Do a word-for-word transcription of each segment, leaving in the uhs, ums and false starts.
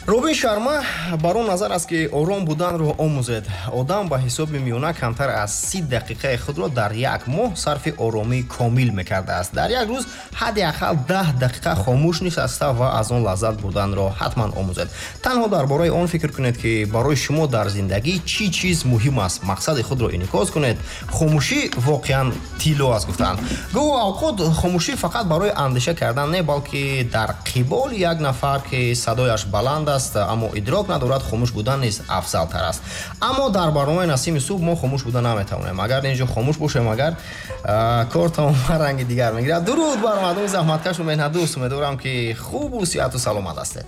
робин шарма бар он назар аст ки ором буданро омӯзед. Одам ба ҳисоби миёна камтар аз си дақиқаи худро дар як моҳ сарфи оромии комил мекардааст. Дар як рӯз ҳадди ақал даҳ дақиқа хомӯш нишаста ва аз он лаззат бурданро ҳатман омӯзед. Танҳо дар бораи он фикр кунед ки барои шумо дар зиндагӣ чӣ чиз муҳим аст. Мақсади худро инъикос кунед. Хомӯшӣ воқеан тилло аст гуфтанд. Гоҳ авқот хомӯшӣ фақат барои андеша кардан не, балки дар қиболи як нафар ки садояш баланд аст, аммо идрок надорад, хомӯш будан низ афзалтар аст. Аммо дар барномаи Насими Субҳ мо хомӯш будан наметавонем. Агар инҷо хомӯш бошем, агар кор тамома ранги дигар мегирад. Дуруд бар мардуми заҳматкашу меҳнатдӯст. Умедворам ки хубу сиҳату саломат ҳастед.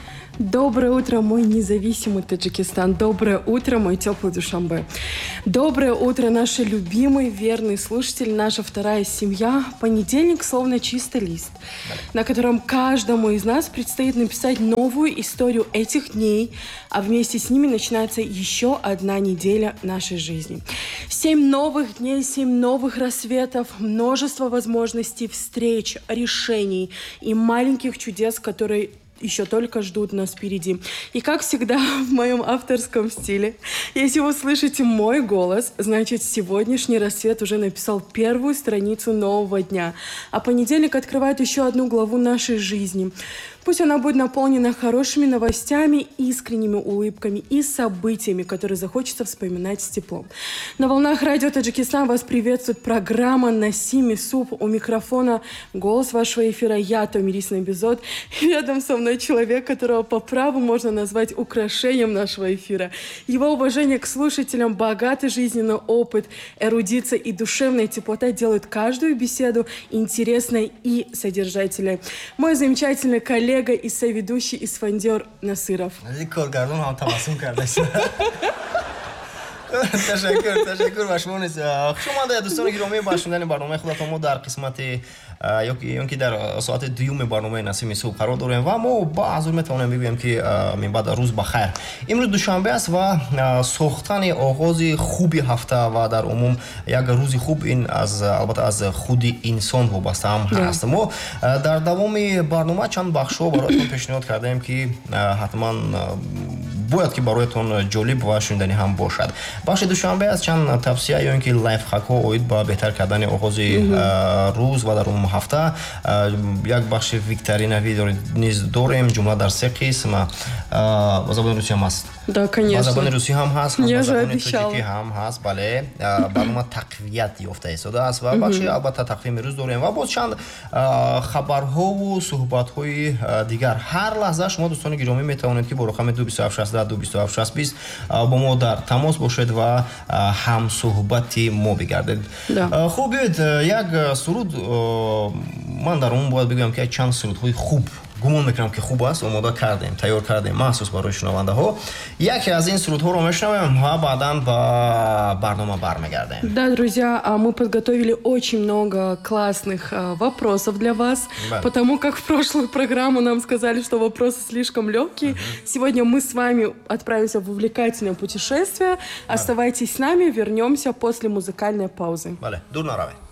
Доброе утро, мой независимый Таджикистан. Доброе утро, мой теплый Душанбе. Доброе утро, наши любимые, верные слушатели, наша вторая семья. Понедельник словно чистый лист, на котором каждому из нас предстоит написать новую историю этих дней, а вместе с ними начинается еще одна неделя нашей жизни. Семь новых дней, семь новых рассветов, множество возможностей, встреч, решений и маленьких чудес, которые еще только ждут нас впереди. И как всегда в моем авторском стиле, если вы слышите мой голос, значит сегодняшний рассвет уже написал первую страницу нового дня. А понедельник открывает еще одну главу нашей жизни. Пусть она будет наполнена хорошими новостями, искренними улыбками и событиями, которые захочется вспоминать с теплом. На волнах радио Таджикистан вас приветствует программа «Насими Субҳ». У микрофона голос вашего эфира я, Томирис Набизот. Рядом со мной человек, которого по праву можно назвать украшением нашего эфира. Его уважение к слушателям, богатый жизненный опыт, эрудиция и душевная теплота делают каждую беседу интересной и содержательной. Мой замечательный коллега и соведущий Исфандиёр Насыров. تشکر تشکر و شما نیست. شما در دوستان گرامی با شنیدن برنامه خودتون ما در قسمت یا که در ساعت دوم برنامه نسیم صبح قرار داریم و ما با حضور میتونیم بگوییم که من بعد روز بخیر. امروز دوشنبه است و ساختن آغاز خوبی هفته و در عموم یک روز خوب این از البته از خود انسان وابسته هم هست. ما در دوام برنامه چند بخشا براتون پیشنهاد کردیم که حتما باید که برایتون جالب و شنیدنی هم باشد. بخش دوشنبه از چند توصیه یا اینکه لایف هک ها اوید با بهتر کردن آغاز روز و در اون هفته. یک بخش ویکتورینوی نیز داریم، جمله در سه قسم. زبان روسی هم هست. Да, конечно. زبان روسی هم هست، Я же زبان обещала. تاجیکی هم هست. بله. برنامه تقویت یافته ایستاده است و بخش البته تقویم روز داریم و باز چند خبرها و صحبت‌های دیگر. هر لحظه شما دوستان گرامی میتوانید که با رقم دو بیست و هفت شصت دو بیست و هفت شصت بیست با ما در تماس باشید و هم صحبتی ما بگردید. خوب بیاید یک سرود من در اون باید بگم که چند سرودهای خوب گمان میکنم که خوب است آماده کردیم، تیار کردیم مخصوص برای شنونده ها. یکی از این سرودها رو میشنویم و بعداً با برنامه برمیگردیم. Да, друзья, мы подготовили очень много классных вопросов для вас, да. Потому как в прошлую программу нам сказали, что вопросы слишком легкие. Uh-huh. Сегодня мы с вами отправимся в увлекательное путешествие. Оставайтесь с нами, вернемся после музыкальной паузы. Vale, dur na rave.